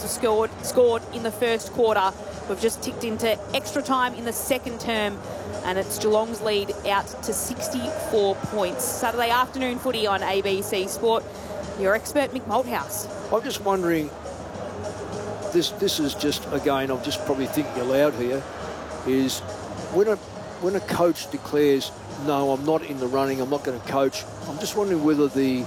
scored in the first quarter. We've just ticked into extra time in the second term, and it's Geelong's lead out to 64 points. Saturday afternoon footy on ABC Sport. Your expert, Mick Malthouse. I'm just wondering, this is just, again, I'm just probably thinking aloud here, is when a coach declares, no, I'm not in the running, I'm not going to coach, I'm just wondering whether the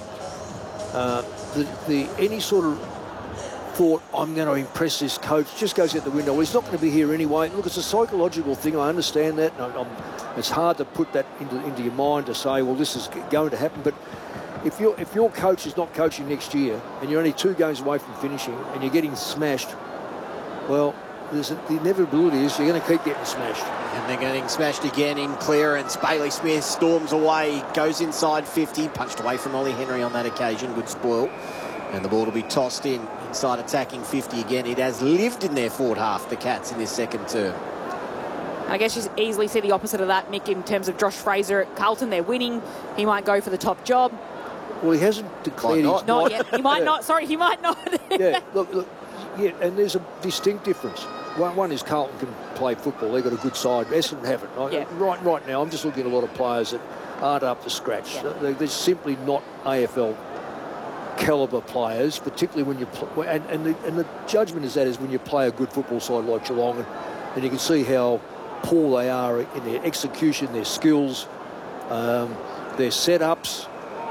any sort of thought, I'm going to impress this coach, just goes out the window. Well, he's not going to be here anyway. Look, it's a psychological thing. I understand that. It's hard to put that into your mind to say, well, this is going to happen. But if your coach is not coaching next year and you're only 2 games away from finishing and you're getting smashed, well, the inevitability is you're going to keep getting smashed. And they're getting smashed again in clearance. Bailey Smith storms away, goes inside 50, punched away from Ollie Henry on that occasion. Good spoil. And the ball will be tossed inside attacking 50 again. It has lived in their forward half, the Cats, in this second term. I guess you easily see the opposite of that, Mick, in terms of Josh Fraser at Carlton. They're winning. He might go for the top job. Well, he hasn't declared he's not yet. He might not. Sorry, he might not. Yeah, look, yeah, and there's a distinct difference. One is Carlton can play football. They've got a good side. Essendon haven't. Yeah. Right now, I'm just looking at a lot of players that aren't up to scratch. Yeah. They're simply not AFL calibre players, particularly when you play. And the judgment is when you play a good football side like Geelong, and you can see how poor they are in their execution, their skills, their setups.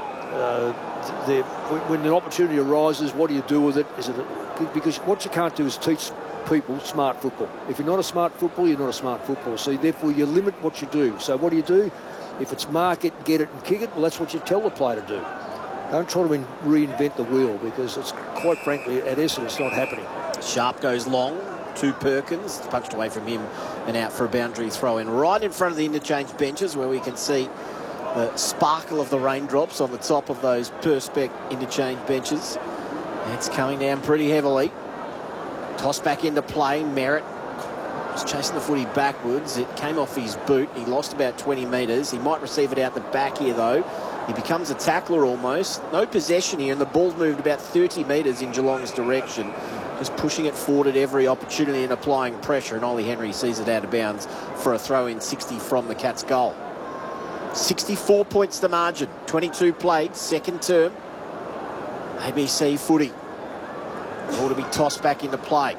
When an opportunity arises, what do you do with it? Because what you can't do is teach people smart football. If you're not a smart football, you're not a smart football. So therefore you limit what you do. So what do? If it's mark it, get it and kick it, well, that's what you tell the player to do. Don't try to reinvent the wheel, because it's, quite frankly, at Essendon, it's not happening. Sharp goes long to Perkins, punched away from him and out for a boundary throw in right in front of the interchange benches, where we can see the sparkle of the raindrops on the top of those Perspex interchange benches. It's coming down pretty heavily. Toss back into play. Merritt was chasing the footy backwards. It came off his boot. He lost about 20 metres. He might receive it out the back here, though. He becomes a tackler almost. No possession here, and the ball's moved about 30 metres in Geelong's direction. Just pushing it forward at every opportunity and applying pressure, and Ollie Henry sees it out of bounds for a throw-in 60 from the Cats' goal. 64 points the margin. 22 played, second term. ABC footy. Ball to be tossed back into play.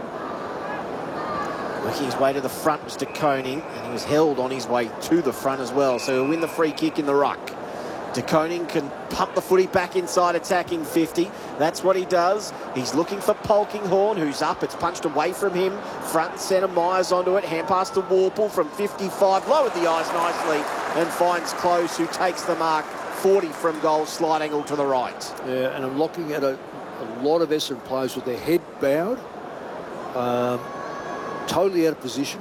Working his way to the front was De Koning, and he was held on his way to the front as well. So he'll win the free kick in the ruck. De Koning can pump the footy back inside attacking 50. That's what he does. He's looking for Polkinghorne, who's up. It's punched away from him. Front and centre, Myers onto it. Hand pass to Warple from 55. Lowered the eyes nicely and finds Close, who takes the mark. 40 from goal, slight angle to the right. Yeah, and I'm looking at a lot of Essendon players with their head bowed, totally out of position.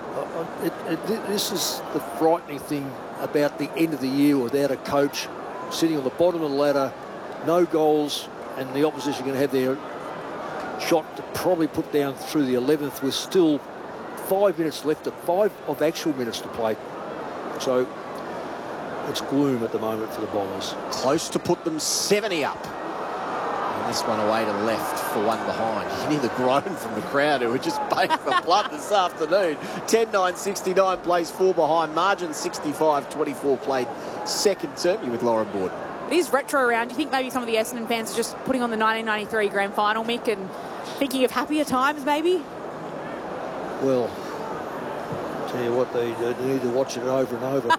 This is the frightening thing about the end of the year without a coach, sitting on the bottom of the ladder, no goals, and the opposition going to have their shot to probably put down through the 11th with still 5 minutes left, 5 of actual minutes to play. So it's gloom at the moment for the Bombers. Close to put them 70 up. And this one away to left for one behind. You can hear the groan from the crowd, who were just baying for blood this afternoon. 10-9-69 plays 4 behind. Margin 65-24 played second term. You with Lauren Board. It is retro round. Do you think maybe some of the Essendon fans are just putting on the 1993 grand final, Mick, and thinking of happier times maybe? Well, tell you what, they need to watch it over and over.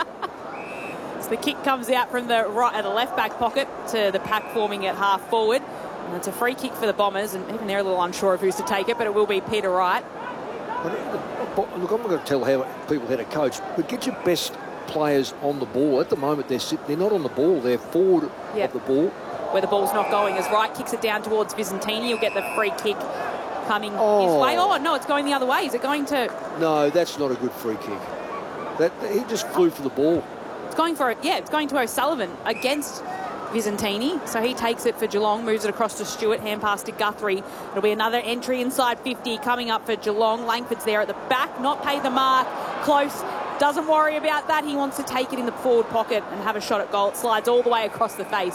So the kick comes out from the right, the left back pocket to the pack forming at half forward. And it's a free kick for the Bombers, and even they're a little unsure of who's to take it, but it will be Peter Wright. Look, I'm not going to tell how people how to coach, but get your best players on the ball. At the moment, they're not on the ball. They're forward of the ball. Where the ball's not going. As Wright kicks it down towards Visentini, he'll get the free kick coming his way. Oh, no, it's going the other way. Is it going to... No, that's not a good free kick. He just flew for the ball. It's going for it. Yeah, it's going to O'Sullivan against Visentini. So he takes it for Geelong, moves it across to Stewart, hand pass to Guthrie. It'll be another entry inside 50 coming up for Geelong. Langford's there at the back, not paid the mark. Close, doesn't worry about that. He wants to take it in the forward pocket and have a shot at goal. It slides all the way across the face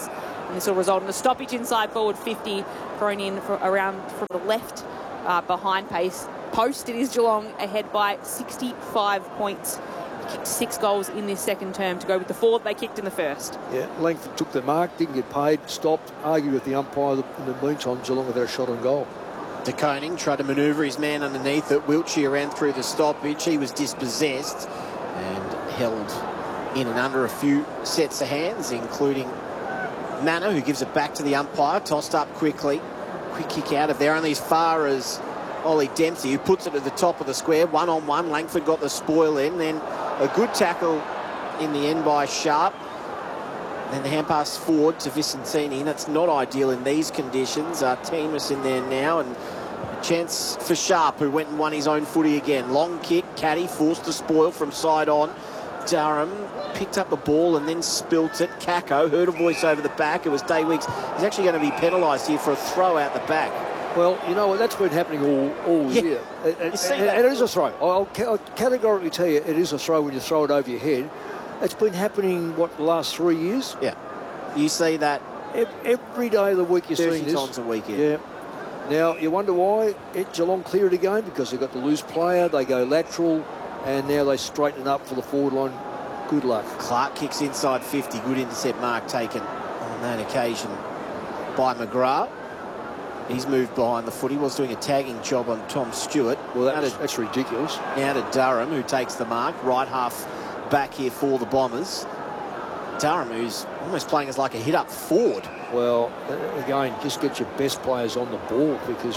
And this will result in a stoppage inside forward 50, thrown in around from the left behind post. It is Geelong ahead by 65 points. They kicked 6 goals in this second term to go with the 4 they kicked in the first. Yeah, Langford took the mark, didn't get paid, stopped, argued with the umpire. In the meantime, Geelong had a shot on goal. De Koning tried to manoeuvre his man underneath it. Wiltshire ran through the stoppage. He was dispossessed and held in and under a few sets of hands, including Manor, who gives it back to the umpire. Tossed up quickly. Quick kick out of there, only as far as Ollie Dempsey, who puts it at the top of the square. 1-on-1. Langford got the spoil in. Then a good tackle in the end by Sharp. Then the hand pass forward to Vicentini. That's not ideal in these conditions. Artemis in there now, and a chance for Sharp, who went and won his own footy again. Long kick, Caddy forced the spoil from side on. Durham picked up the ball and then spilt it. Kako heard a voice over the back. It was Day Weeks. He's actually going to be penalised here for a throw out the back. Well, you know what, that's been happening all year. And it is a throw. I'll categorically tell you it is a throw when you throw it over your head. It's been happening, the last 3 years? Yeah. You see that every day of the week you're seeing this. 30 times a week, yeah. Now, you wonder why Geelong clear it again, because they've got the loose player, they go lateral, and now they straighten up for the forward line. Good luck. Clark kicks inside 50. Good intercept mark taken on that occasion by McGrath. He's moved behind the foot. He was doing a tagging job on Tom Stewart. Well, that's ridiculous. Now to Durham, who takes the mark. Right half back here for the Bombers. Durham, who's almost playing as like a hit-up forward. Well, again, just get your best players on the ball, because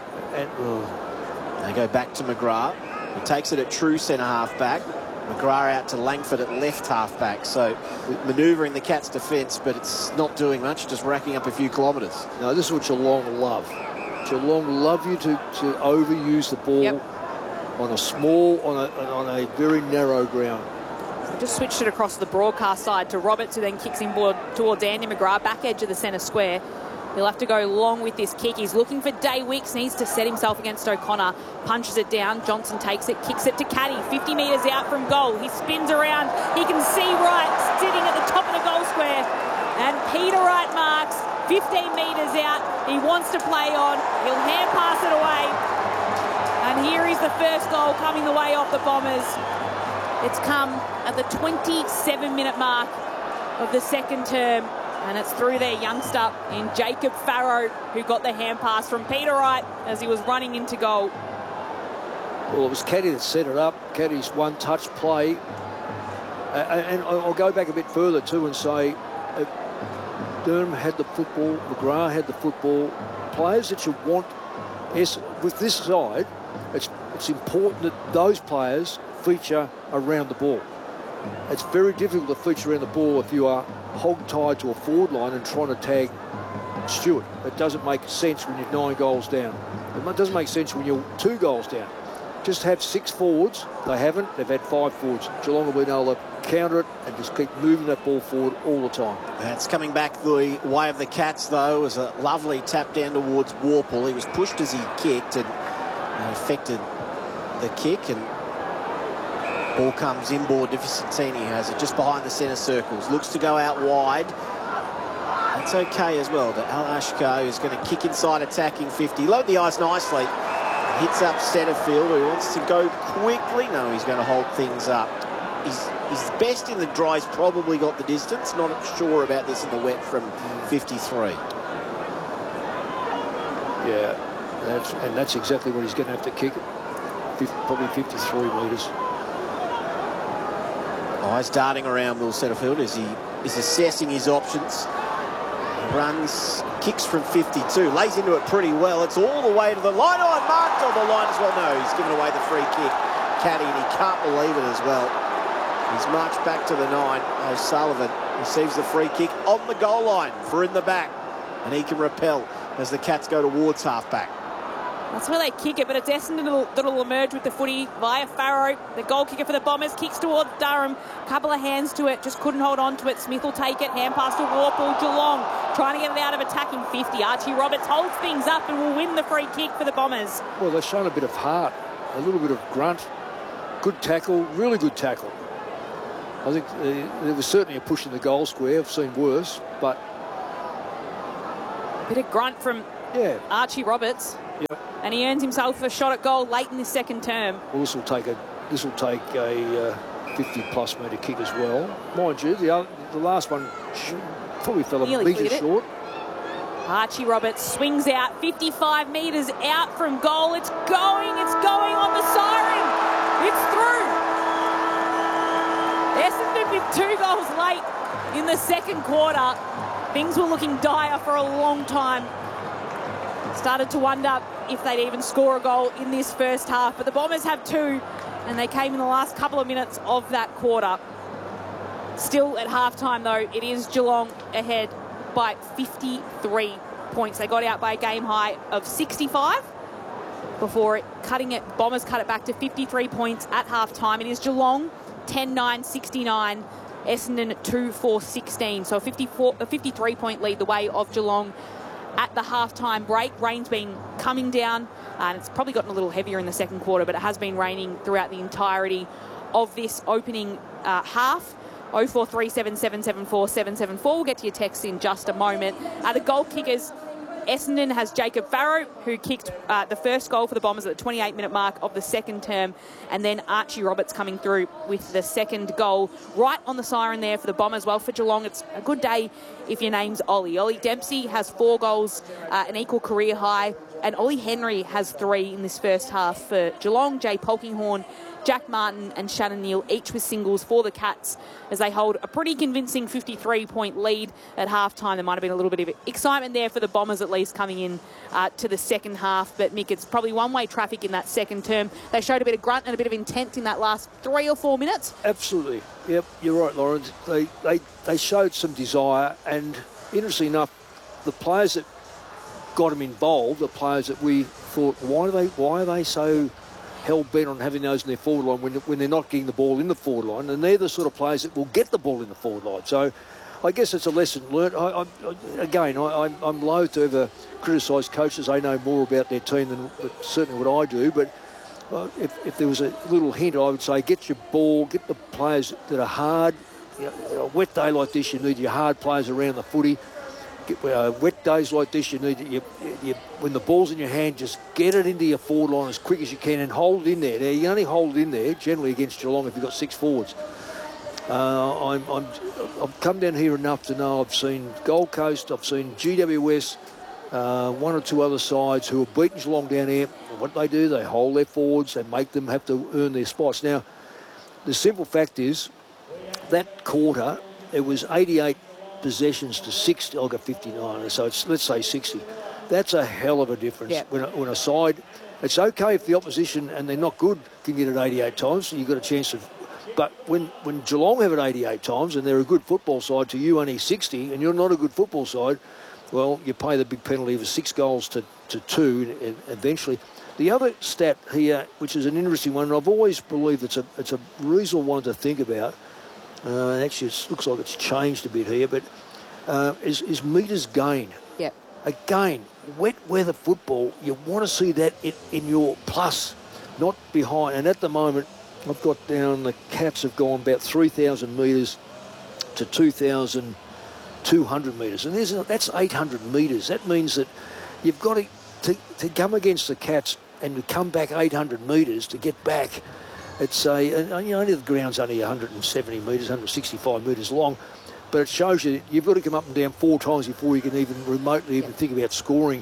They go back to McGrath. He takes it at true centre-half back. McGrath out to Langford at left half-back. So manoeuvring the Cats' defence, but it's not doing much, just racking up a few kilometres. No, this is what Geelong love. Geelong love you to overuse the ball on a very narrow ground. Just switched it across the broadcast side to Roberts, who then kicks inboard towards Andy McGrath, back edge of the centre square. He'll have to go long with this kick. He's looking for Day Weeks, needs to set himself against O'Connor. Punches it down. Johnson takes it, kicks it to Caddy. 50 metres out from goal. He spins around. He can see Wright sitting at the top of the goal square. And Peter Wright marks 15 metres out. He wants to play on. He'll hand pass it away. And here is the first goal coming the way off the Bombers. It's come at the 27-minute mark of the second term, and it's through their youngster in Jacob Farrow, who got the hand pass from Peter Wright as he was running into goal. Well, it was Caddy that set it up. Caddy's one-touch play. And I'll go back a bit further too and say Durham had the football, McGrath had the football. Players that you want, with this side, it's important that those players feature around the ball. It's very difficult to feature around the ball if you are hog-tied to a forward line and trying to tag Stewart. It doesn't make sense when you're 9 goals down. It doesn't make sense when you're 2 goals down. Just have 6 forwards. They haven't. They've had 5 forwards. Geelong will be able to counter it and just keep moving that ball forward all the time. That's coming back the way of the Cats, though. It was a lovely tap down towards Warple. He was pushed as he kicked and affected the kick, and ball comes inboard to Vicentini, who has it just behind the centre circles. Looks to go out wide. That's okay as well. But Al Ashko is going to kick inside, attacking 50. Load the ice nicely. Hits up centre field. He wants to go quickly. No, he's going to hold things up. He's best in the dry. He's probably got the distance. Not sure about this in the wet from 53. Yeah, that's exactly what he's going to have to kick it. Probably 53 metres. Eyes darting around Will Setterfield as he is assessing his options. He runs, kicks from 52, lays into it pretty well. It's all the way to the line. Oh, and marked on the line as well. No, he's given away the free kick. Caddy, and he can't believe it as well. He's marched back to the 9. O'Sullivan receives the free kick on the goal line for in the back. And he can repel as the Cats go towards half-back. That's where they kick it, but it's Essendon that'll emerge with the footy via Farrow. The goal kicker for the Bombers kicks towards Durham. Couple of hands to it, just couldn't hold on to it. Smith will take it, hand pass to Warple. Geelong trying to get it out of attacking 50. Archie Roberts holds things up and will win the free kick for the Bombers. Well, they've shown a bit of heart, a little bit of grunt. Good tackle, really good tackle. I think there was certainly a push in the goal square. I've seen worse, but Bit of grunt from Archie Roberts. Yep. And he earns himself a shot at goal late in the second term. Well, this will take a 50-plus metre kick as well. Mind you, the last one probably fell a metre short. Archie Roberts swings out 55 metres out from goal. It's going on the siren. It's through. Essendon with 2 goals late in the second quarter. Things were looking dire for a long time. Started to wonder if they'd even score a goal in this first half. But the Bombers have 2, and they came in the last couple of minutes of that quarter. Still at halftime, though, it is Geelong ahead by 53 points. They got out by a game high of 65 before Bombers cut it back to 53 points at halftime. It is Geelong 10-9-69, Essendon 2-4-16. So a 53-point lead the way of Geelong at the halftime break. Rain's been coming down, and it's probably gotten a little heavier in the second quarter, but it has been raining throughout the entirety of this opening half. 0437774774. We'll get to your texts in just a moment. The goal kickers, Essendon has Jacob Farrow, who kicked the first goal for the Bombers at the 28-minute mark of the second term, and then Archie Roberts coming through with the second goal right on the siren there for the Bombers. Well, for Geelong, it's a good day if your name's Ollie. Ollie Dempsey has 4 goals, an equal career high, and Ollie Henry has 3 in this first half for Geelong. Jay Polkinghorne, Jack Martin and Shannon Neal, each with singles for the Cats, as they hold a pretty convincing 53-point lead at halftime. There might have been a little bit of excitement there for the Bombers, at least coming in to the second half. But, Mick, it's probably one-way traffic in that second term. They showed a bit of grunt and a bit of intent in that last 3 or 4 minutes. Absolutely. Yep, you're right, Lauren. They showed some desire, and interestingly enough, the players that got them involved, the players that we thought, why are they so hell-bent on having those in their forward line when they're not getting the ball in the forward line, and they're the sort of players that will get the ball in the forward line. So I guess it's a lesson learnt. I'm loath to ever criticise coaches. They know more about their team than certainly what I do, but if there was a little hint, I would say get your ball, get the players that are hard. A wet day like this, you need your hard players around the footy. Wet days like this, you need when the ball's in your hand, just get it into your forward line as quick as you can and hold it in there. Now, you only hold it in there generally against Geelong if you've got 6 forwards. I've come down here enough to know I've seen Gold Coast, I've seen GWS, 1 or 2 other sides who have beaten Geelong down here. And what they do, they hold their forwards and make them have to earn their spots. Now, the simple fact is that quarter, it was 88 possessions to 60. I'll go 59, so let's say 60. That's a hell of a difference. Yep. When a side, it's okay if the opposition, and they're not good, can get it 88 times, so you've got a chance of. But when Geelong have it 88 times and they're a good football side, to you only 60, and you're not a good football side, well, you pay the big penalty of 6 goals to 2 eventually. The other stat here, which is an interesting one, and I've always believed it's a reasonable one to think about. Actually, it looks like it's changed a bit here, but is metres gained. Yep. Again, wet weather football, you want to see that in your plus, not behind. And at the moment, I've got down the Cats have gone about 3,000 metres to 2,200 metres. And that's 800 metres. That means that you've got to come against the Cats and to come back 800 metres to get back. It's only the ground's only 170 metres, 165 metres long, but it shows you've got to come up and down 4 times before you can even remotely think about scoring.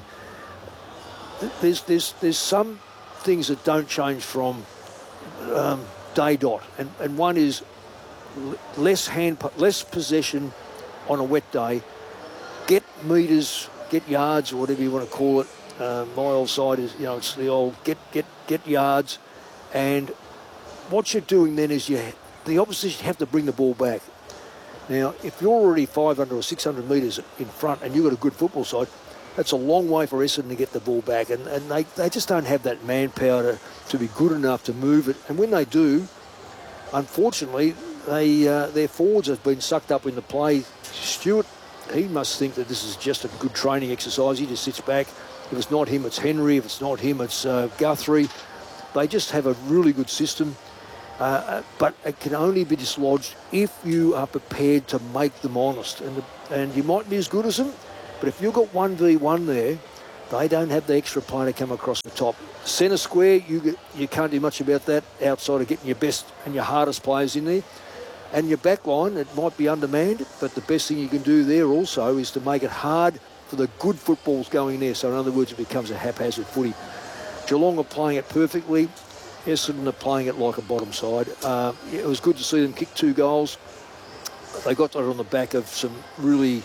There's some things that don't change from day dot, and one is less possession on a wet day. Get metres, get yards, or whatever you want to call it. My old side is, it's the old get yards, and what you're doing then is the opposition have to bring the ball back. Now, if you're already 500 or 600 metres in front and you've got a good football side, that's a long way for Essendon to get the ball back. And they just don't have that manpower to be good enough to move it. And when they do, unfortunately, their forwards have been sucked up in the play. Stewart, he must think that this is just a good training exercise. He just sits back. If it's not him, it's Henry. If it's not him, it's Guthrie. They just have a really good system. But it can only be dislodged if you are prepared to make them honest. And you might be as good as them, But if you've got 1v1 there, they don't have the extra player to come across the top. Centre square, you can't do much about that outside of getting your best and your hardest players in there. And your back line, it might be undermanned, but the best thing you can do there also is to make it hard for the good footballs going there. So in other words, it becomes a haphazard footy. Geelong are playing it perfectly. Essendon are playing it like a bottom side. It was good to see them kick 2 goals. They got that on the back of some really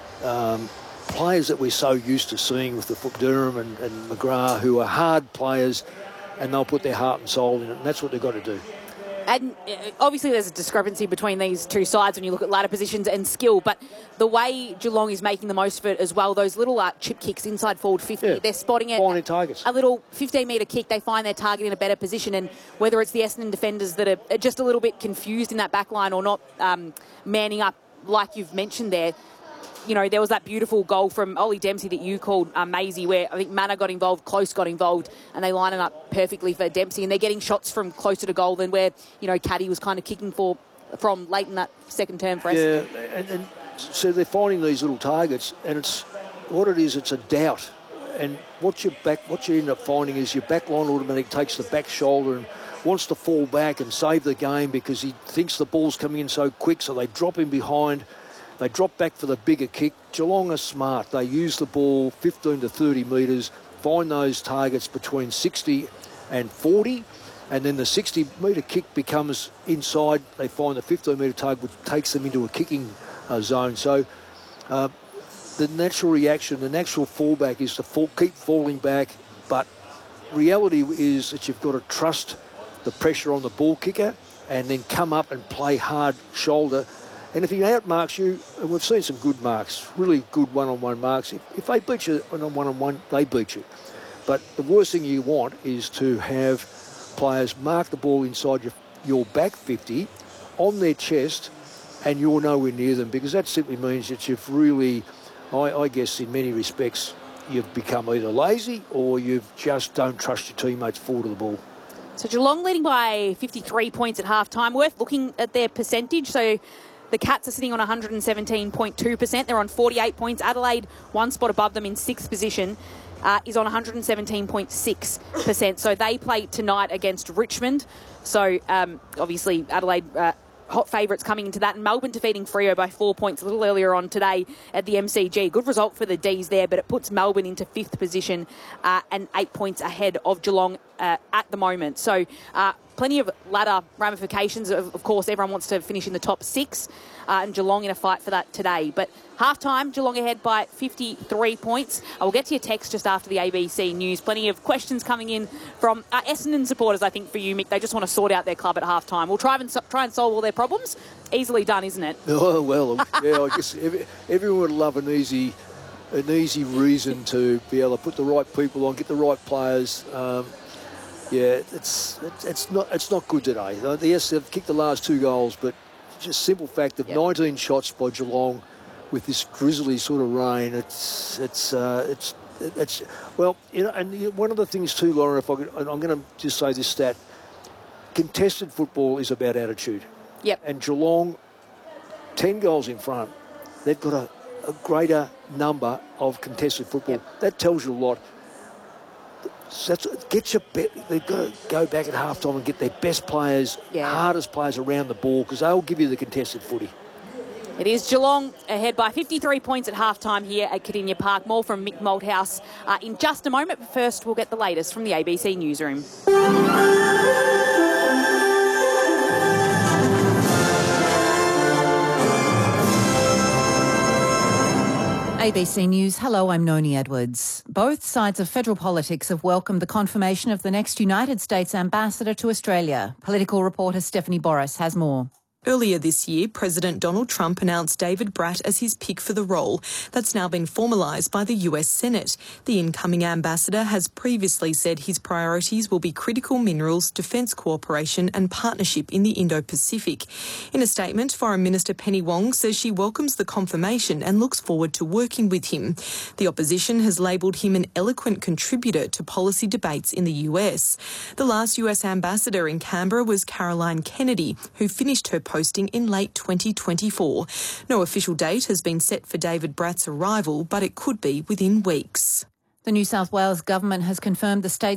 players that we're so used to seeing with the Durham and McGrath, who are hard players, and they'll put their heart and soul in it, and that's what they've got to do. And obviously there's a discrepancy between these two sides when you look at ladder positions and skill, but the way Geelong is making the most of it as well, those little chip kicks inside forward 50, they're spotting it. Finding targets. A little 15-metre kick, they find their target in a better position, and whether it's the Essendon defenders that are just a little bit confused in that back line or not manning up like you've mentioned there. You know, there was that beautiful goal from Ollie Dempsey that you called Maisie, where I think Manna got involved, Close got involved, and they line it up perfectly for Dempsey. And they're getting shots from closer to goal than where, you know, Caddy was kind of kicking from late in that second term for us. Yeah, and so they're finding these little targets, and it's a doubt. And what you end up finding is your back line automatically takes the back shoulder and wants to fall back and save the game because he thinks the ball's coming in so quick, so they drop him behind. They drop back for the bigger kick. Geelong are smart. They use the ball 15 to 30 metres, find those targets between 60 and 40, and then the 60-metre kick becomes inside. They find the 15-metre target, which takes them into a kicking zone. So the natural reaction, the natural fallback is to keep falling back, but reality is that you've got to trust the pressure on the ball kicker and then come up and play hard shoulder. And if he outmarks you, and we've seen some good marks, really good one-on-one marks, if they beat you on a one-on-one, they beat you. But the worst thing you want is to have players mark the ball inside your back 50 on their chest and you're nowhere near them, because that simply means that you've really, I guess in many respects, you've become either lazy or you just don't trust your teammates forward to the ball. So Geelong leading by 53 points at half-time. Worth looking at their percentage. So the Cats are sitting on 117.2%. They're on 48 points. Adelaide, one spot above them in 6th position, is on 117.6%. So they play tonight against Richmond. So obviously Adelaide hot favourites coming into that. And Melbourne defeating Freo by 4 points a little earlier on today at the MCG. Good result for the Ds there, but it puts Melbourne into 5th position and 8 points ahead of Geelong at the moment. So plenty of ladder ramifications. Of course, everyone wants to finish in the top 6, and Geelong in a fight for that today. But half-time, Geelong ahead by 53 points. We'll get to your text just after the ABC News. Plenty of questions coming in from Essendon supporters, I think, for you, Mick. They just want to sort out their club at half-time. We'll try and solve all their problems. Easily done, isn't it? Oh, well, yeah, I guess everyone would love an easy reason to be able to put the right people on, get the right players. Yeah, it's not good today. Yes, they've kicked the last 2 goals, but just simple fact of 19 shots by Geelong with this drizzly sort of rain. It's well, you know, and one of the things too, Lauren, I'm going to just say this stat: contested football is about attitude. Yep. And Geelong, 10 goals in front, they've got a greater number of contested football. Yep. That tells you a lot. So they've got to go back at half-time and get their best players, hardest players around the ball, because they'll give you the contested footy. It is Geelong ahead by 53 points at half-time here at Cardinia Park. More from Mick Malthouse in just a moment, but first we'll get the latest from the ABC Newsroom. ABC News. Hello, I'm Noni Edwards. Both sides of federal politics have welcomed the confirmation of the next United States ambassador to Australia. Political reporter Stephanie Boris has more. Earlier this year, President Donald Trump announced David Bratt as his pick for the role. That's now been formalised by the US Senate. The incoming ambassador has previously said his priorities will be critical minerals, defence cooperation and partnership in the Indo-Pacific. In a statement, Foreign Minister Penny Wong says she welcomes the confirmation and looks forward to working with him. The opposition has labelled him an eloquent contributor to policy debates in the US. The last US ambassador in Canberra was Caroline Kennedy, who finished her posting in late 2024. No official date has been set for David Bratt's arrival, but it could be within weeks. The New South Wales government has confirmed the state's